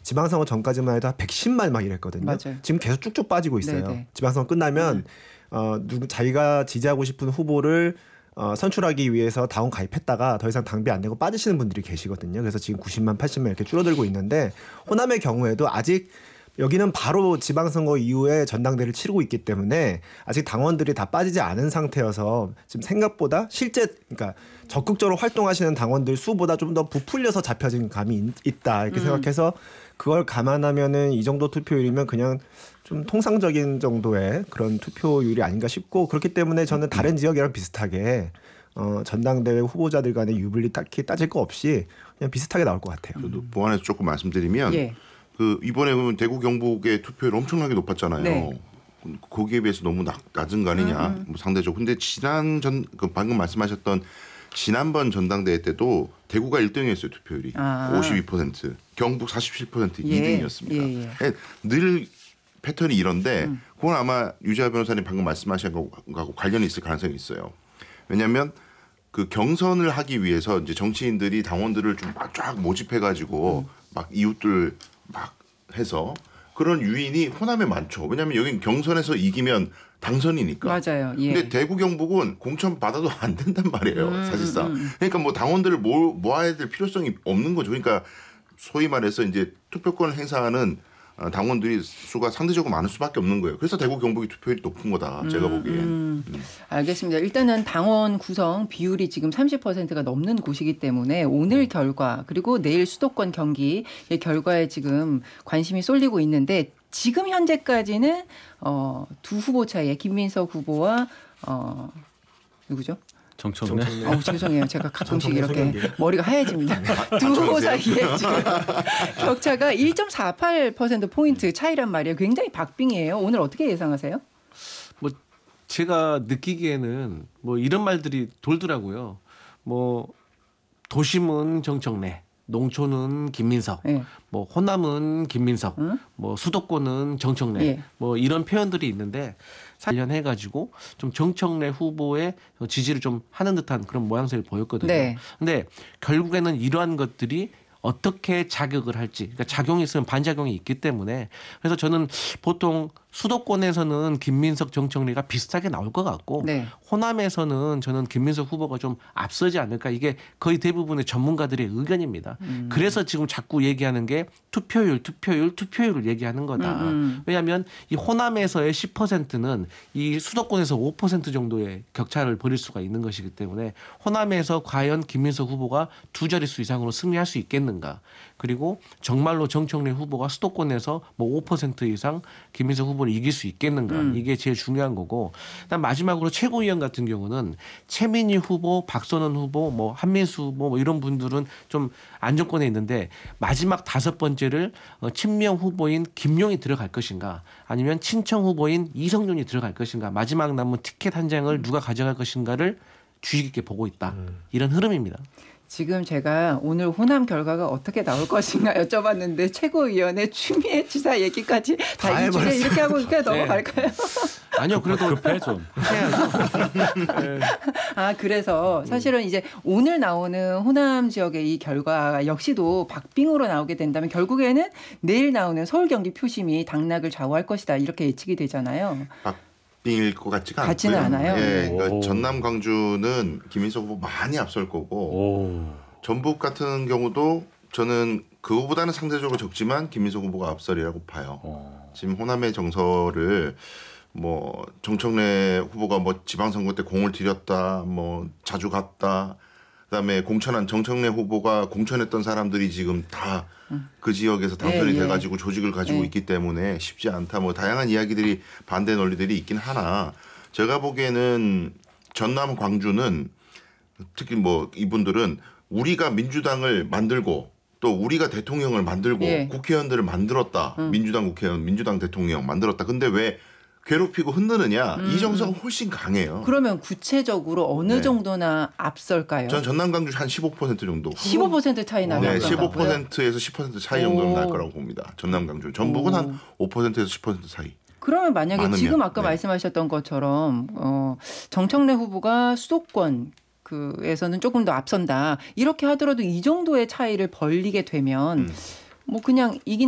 지방선거 전까지만 해도 110만 막 이랬거든요. 맞아요. 지금 계속 쭉쭉 빠지고 있어요. 네네. 지방선거 끝나면 자기가 지지하고 싶은 후보를 선출하기 위해서 당원 가입했다가 더 이상 당비 안 내고 빠지시는 분들이 계시거든요. 그래서 지금 90만, 80만 이렇게 줄어들고 있는데 호남의 경우에도 아직 여기는 바로 지방선거 이후에 전당대회를 치르고 있기 때문에 아직 당원들이 다 빠지지 않은 상태여서 지금 생각보다 실제 그러니까 적극적으로 활동하시는 당원들 수보다 좀 더 부풀려서 잡혀진 감이 있다 이렇게 생각해서 그걸 감안하면은 이 정도 투표율이면 그냥 좀 통상적인 정도의 그런 투표율이 아닌가 싶고 그렇기 때문에 저는 다른 지역이랑 비슷하게 전당대회 후보자들 간의 유불리 딱히 따질 거 없이 그냥 비슷하게 나올 것 같아요. 저도 보완해서 조금 말씀드리면 이번에 보면 대구 경북의 투표율 엄청나게 높았잖아요. 네. 거기에 비해서 너무 낮은 거 아니냐 뭐 상대적으로. 근데 방금 말씀하셨던 지난번 전당대회 때도 대구가 1등이었어요. 투표율이 52%, 경북 47% 2등이었습니다. 늘 패턴이 이런데 그건 아마 유재하 변호사님 방금 말씀하신 거하고 관련이 있을 가능성이 있어요. 왜냐하면 그 경선을 하기 위해서 이제 정치인들이 당원들을 좀 쫙 모집해가지고 막 이웃들 막 해서 그런 유인이 호남에 많죠. 왜냐하면 여긴 경선에서 이기면 당선이니까. 맞아요. 근데 대구 경북은 공천 받아도 안 된단 말이에요. 사실상. 그러니까 뭐 당원들을 모아야 될 필요성이 없는 거죠. 그러니까 소위 말해서 이제 투표권을 행사하는 당원들이 수가 상대적으로 많을 수밖에 없는 거예요. 그래서 대구 경북이 투표율이 높은 거다. 제가 보기엔. 알겠습니다. 일단은 당원 구성 비율이 지금 30%가 넘는 곳이기 때문에 오늘 결과 그리고 내일 수도권 경기의 결과에 지금 관심이 쏠리고 있는데 지금 현재까지는 두 후보 차이에 김민석 후보와 누구죠? 정청래. 죄송해요. 제가 가끔씩 이렇게 머리가 하얘집니다. 두 후보 사이에 지금 격차가 1.48%포인트 차이란 말이에요. 굉장히 박빙이에요. 오늘 어떻게 예상하세요? 뭐 제가 느끼기에는 뭐 이런 말들이 돌더라고요. 뭐 도심은 정청래. 농촌은 김민석, 뭐 호남은 김민석, 뭐 수도권은 정청래, 뭐 이런 표현들이 있는데 관련해가지고 좀 정청래 후보의 지지를 좀 하는 듯한 그런 모양새를 보였거든요. 근데 결국에는 이러한 것들이 어떻게 자격을 할지, 그러니까 작용이 있으면 반작용이 있기 때문에 그래서 저는 보통 수도권에서는 김민석, 정청래가 비슷하게 나올 것 같고 호남에서는 저는 김민석 후보가 좀 앞서지 않을까 이게 거의 대부분의 전문가들의 의견입니다. 그래서 지금 자꾸 얘기하는 게 투표율을 얘기하는 거다. 왜냐하면 이 호남에서의 10%는 이 수도권에서 5% 정도의 격차를 벌일 수가 있는 것이기 때문에 호남에서 과연 김민석 후보가 두 자릿수 이상으로 승리할 수 있겠는가. 그리고 정말로 정청래 후보가 수도권에서 뭐 5% 이상 김민석 후보를 이길 수 있겠는가. 이게 제일 중요한 거고. 그다음 마지막으로 최고위원 같은 경우는 최민희 후보, 박선원 후보, 뭐 한민수 후보 뭐 이런 분들은 좀 안정권에 있는데 마지막 5번째를 친명 후보인 김용이 들어갈 것인가 아니면 친청 후보인 이성윤이 들어갈 것인가 마지막 남은 티켓 한 장을 누가 가져갈 것인가를 주의 깊게 보고 있다. 이런 흐름입니다. 지금 제가 오늘 호남 결과가 어떻게 나올 것인가 여쭤봤는데 최고위원회 추미애 지사 얘기까지 다 일주일에 이렇게 하고 그냥 넘어갈까요? 아니요. 그래도 급해 좀. 그래서 사실은 이제 오늘 나오는 호남 지역의 이 결과 역시도 박빙으로 나오게 된다면 결국에는 내일 나오는 서울 경기 표심이 당락을 좌우할 것이다. 이렇게 예측이 되잖아요. 일 것 같지는 않아요. 그러니까 전남 광주는 김민석 후보 많이 앞설 거고 전북 같은 경우도 저는 그거보다는 상대적으로 적지만 김민석 후보가 앞설이라고 봐요. 지금 호남의 정서를 뭐 정청래 후보가 뭐 지방선거 때 공을 들였다, 뭐 자주 갔다. 그다음에 공천한 정청래 후보가 공천했던 사람들이 지금 다 그 지역에서 당선이 돼가지고 조직을 가지고 있기 때문에 쉽지 않다. 뭐 다양한 이야기들이 반대 논리들이 있긴 하나 제가 보기에는 전남 광주는 특히 뭐 이분들은 우리가 민주당을 만들고 또 우리가 대통령을 만들고 국회의원들을 만들었다. 민주당 국회의원, 민주당 대통령 만들었다. 근데 왜 괴롭히고 흔드느냐 이 정서가 훨씬 강해요. 그러면 구체적으로 어느 정도나 앞설까요? 전 전남 광주 한 15% 정도. 15% 차이 나는 네, 15%에서 10% 차이 정도는 날 거라고 봅니다. 전남 광주. 전북은 한 5%에서 10% 사이. 그러면 만약에 지금 아까 말씀하셨던 것처럼 정청래 후보가 수도권 에서는 조금 더 앞선다. 이렇게 하더라도 이 정도의 차이를 벌리게 되면 뭐 그냥 이긴